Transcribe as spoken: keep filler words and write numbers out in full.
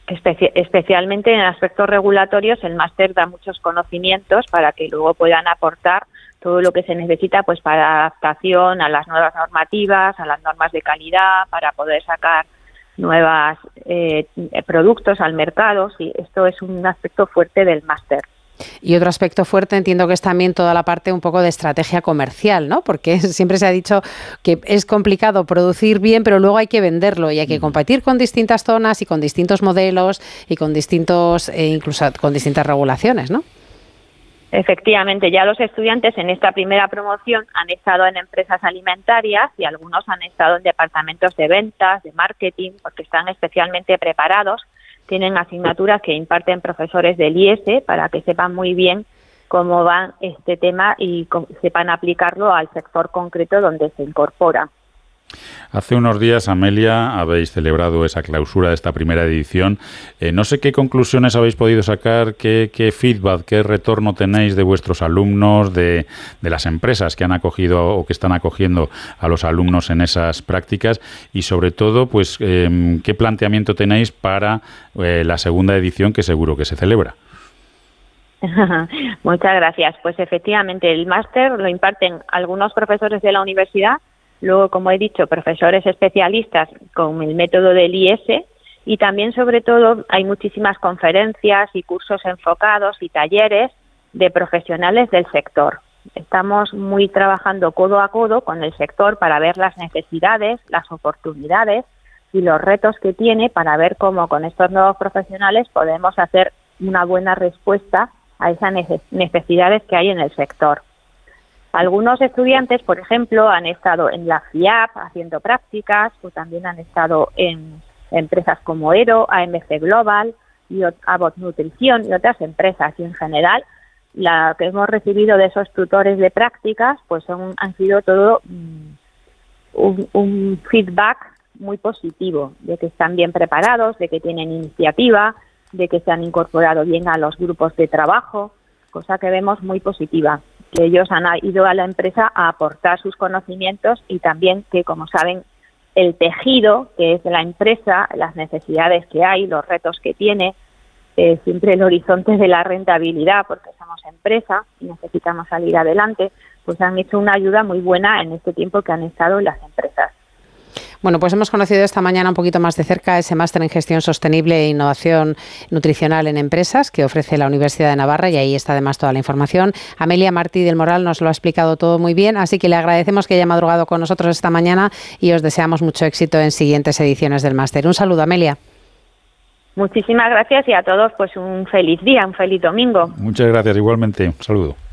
Especi- especialmente en aspectos regulatorios, el máster da muchos conocimientos para que luego puedan aportar todo lo que se necesita pues para adaptación a las nuevas normativas, a las normas de calidad, para poder sacar nuevos eh, productos al mercado. Sí, esto es un aspecto fuerte del máster. Y otro aspecto fuerte entiendo que es también toda la parte un poco de estrategia comercial, ¿no? Porque siempre se ha dicho que es complicado producir bien, pero luego hay que venderlo y hay que competir con distintas zonas y con distintos modelos y con distintos, eh, incluso con distintas regulaciones, ¿no? Efectivamente, ya los estudiantes en esta primera promoción han estado en empresas alimentarias y algunos han estado en departamentos de ventas, de marketing, porque están especialmente preparados. Tienen asignaturas que imparten profesores del I E S E para que sepan muy bien cómo va este tema y sepan aplicarlo al sector concreto donde se incorpora. Hace unos días, Amelia, habéis celebrado esa clausura de esta primera edición. Eh, no sé qué conclusiones habéis podido sacar, qué, qué feedback, qué retorno tenéis de vuestros alumnos, de, de las empresas que han acogido o que están acogiendo a los alumnos en esas prácticas y, sobre todo, pues eh, qué planteamiento tenéis para eh, la segunda edición que seguro que se celebra. Muchas gracias. Pues efectivamente el máster lo imparten algunos profesores de la universidad. Luego, como he dicho, profesores especialistas con el método del I E S E y también, sobre todo, hay muchísimas conferencias y cursos enfocados y talleres de profesionales del sector. Estamos muy trabajando codo a codo con el sector para ver las necesidades, las oportunidades y los retos que tiene para ver cómo con estos nuevos profesionales podemos hacer una buena respuesta a esas necesidades que hay en el sector. Algunos estudiantes, por ejemplo, han estado en la F I A P haciendo prácticas o también han estado en empresas como Ero, A M C Global y Abbott Nutrición y otras empresas. Y en general, la que hemos recibido de esos tutores de prácticas pues son, han sido todo um, un, un feedback muy positivo, de que están bien preparados, de que tienen iniciativa, de que se han incorporado bien a los grupos de trabajo, cosa que vemos muy positiva. Que ellos han ido a la empresa a aportar sus conocimientos y también que, como saben, el tejido que es de la empresa, las necesidades que hay, los retos que tiene, eh, siempre el horizonte de la rentabilidad, porque somos empresa y necesitamos salir adelante, pues han hecho una ayuda muy buena en este tiempo que han estado en las empresas. Bueno, pues hemos conocido esta mañana un poquito más de cerca ese máster en Gestión Sostenible e Innovación Nutricional en Empresas que ofrece la Universidad de Navarra y ahí está además toda la información. Amelia Martí del Moral nos lo ha explicado todo muy bien, así que le agradecemos que haya madrugado con nosotros esta mañana y os deseamos mucho éxito en siguientes ediciones del máster. Un saludo, Amelia. Muchísimas gracias y a todos pues un feliz día, un feliz domingo. Muchas gracias, igualmente. Un saludo.